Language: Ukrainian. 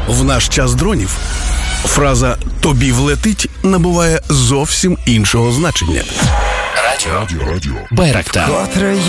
В наш час дронів фраза «тобі влетить» набуває зовсім іншого значення. Радіо. Байрактар.